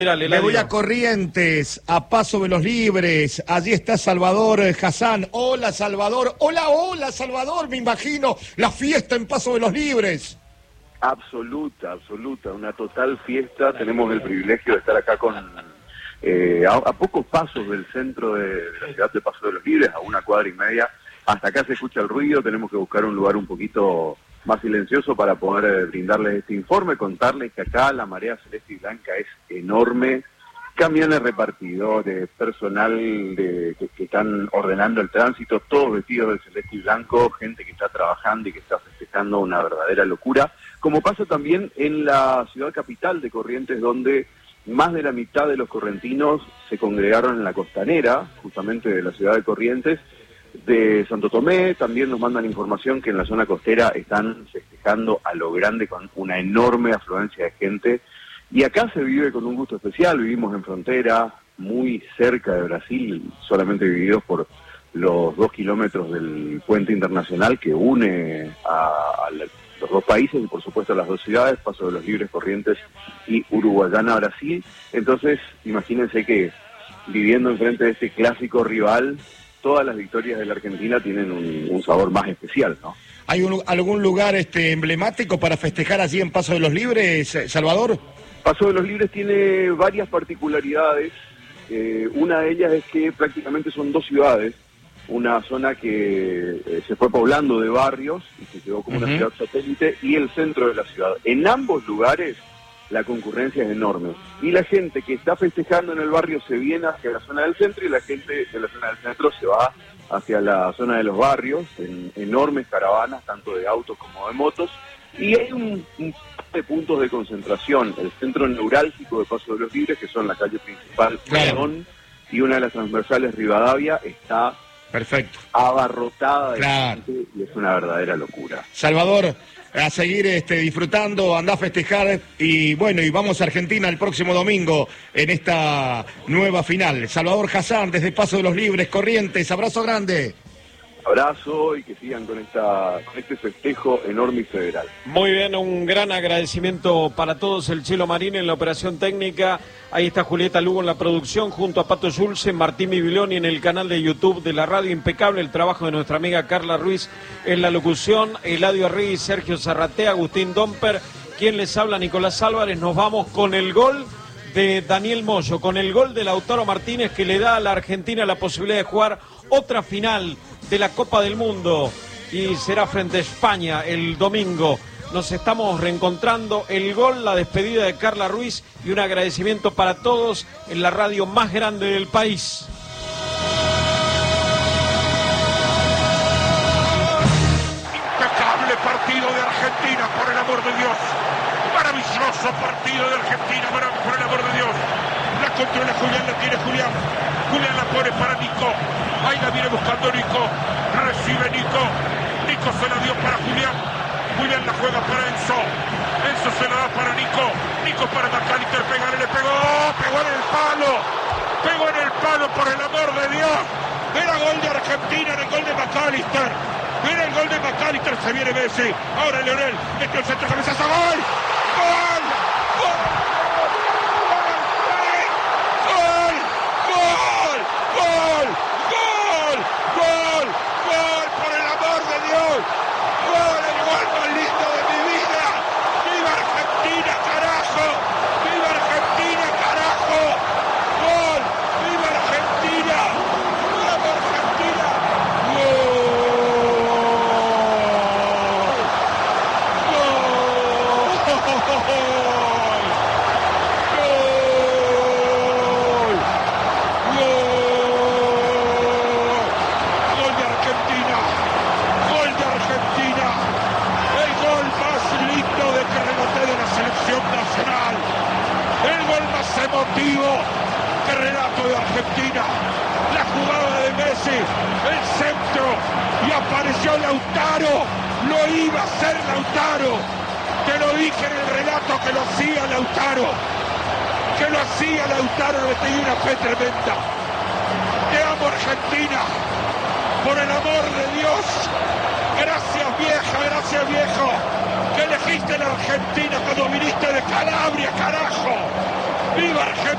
Me voy a Corrientes, a Paso de los Libres. Allí está Salvador Hassan. Hola, Salvador. Hola, Salvador. Me imagino la fiesta en Paso de los Libres. Absoluta. Una total fiesta. Tenemos el privilegio de estar acá con a pocos pasos del centro de la ciudad de Paso de los Libres, a 1 cuadra y media. Hasta acá se escucha el ruido. Tenemos que buscar un lugar un poquito más silencioso para poder brindarles este informe, contarles que acá la marea celeste y blanca es enorme, camiones repartidores, personal que están ordenando el tránsito, todos vestidos de celeste y blanco, gente que está trabajando y que está festejando una verdadera locura, como pasa también en la ciudad capital de Corrientes, donde más de la mitad de los correntinos se congregaron en la costanera, justamente de la ciudad de Corrientes. De Santo Tomé también nos mandan información que en la zona costera están festejando a lo grande con una enorme afluencia de gente, y acá se vive con un gusto especial. Vivimos en frontera, muy cerca de Brasil, solamente divididos por los 2 kilómetros del puente internacional que une a los dos países y por supuesto a las dos ciudades, Paso de los Libres, Corrientes y Uruguayana, Brasil. Entonces imagínense que viviendo enfrente de este clásico rival, todas las victorias de la Argentina tienen un sabor más especial, ¿no? ¿Hay algún lugar emblemático para festejar allí en Paso de los Libres, Salvador? Paso de los Libres tiene varias particularidades. Una de ellas es que prácticamente son 2 ciudades. Una zona que se fue poblando de barrios y se quedó como una ciudad satélite, y el centro de la ciudad. En ambos lugares la concurrencia es enorme, y la gente que está festejando en el barrio se viene hacia la zona del centro, y la gente de la zona del centro se va hacia la zona de los barrios en enormes caravanas, tanto de autos como de motos, y hay un par de puntos de concentración. El centro neurálgico de Paso de los Libres, que son la calle principal León, y una de las transversales Rivadavia, está abarrotada de gente, y es una verdadera locura. Salvador, a seguir disfrutando, andá a festejar, y bueno, y vamos a Argentina el próximo domingo en esta nueva final. Salvador Hassan, desde Paso de los Libres, Corrientes, abrazo grande. Abrazo, y que sigan con este festejo enorme y federal. Muy bien, un gran agradecimiento para todos. El Chelo Marín en la operación técnica. Ahí está Julieta Lugo en la producción, junto a Pato Schulze, Martín Bibiloni en el canal de YouTube de la radio. Impecable el trabajo de nuestra amiga Carla Ruiz en la locución, Eladio Arregui, Sergio Zarratea, Agustín Domper, quien les habla, Nicolás Álvarez. Nos vamos con el gol de Daniel Moyo, con el gol de Lautaro Martínez, que le da a la Argentina la posibilidad de jugar otra final de la Copa del Mundo, y será frente a España el domingo. Nos estamos reencontrando. El gol, la despedida de Carla Ruiz, y un agradecimiento para todos en la radio más grande del país. Impecable partido de Argentina, por el amor de Dios. Maravilloso partido de Argentina, por el amor de Dios. La controla Julián, la tiene Julián. Julián la pone para Nico. Ahí la viene buscando Nico. Recibe Nico. Nico se la dio para Julián. Julián la juega para Enzo. Enzo se la da para Nico. Nico para McAllister. Le pegó. Pegó en el palo. Pegó en el palo, por el amor de Dios. Era gol de Argentina, era el gol de McAllister. Era el gol de McAllister. Se viene Messi. Ahora Leonel. Metió el centro, cabezazo. ¡Gol! ¡Gol! ¡Gol! ¡Qué relato de Argentina! La jugada de Messi, el centro, y apareció Lautaro. Lo iba a hacer Lautaro. Te lo dije en el relato, que lo hacía Lautaro. Que lo hacía Lautaro, le tenía una fe tremenda. Te amo, Argentina. Por el amor de Dios. Gracias, vieja, gracias, viejo. Que elegiste la Argentina cuando viniste de Calabria, carajo. ¡Viva Argentina!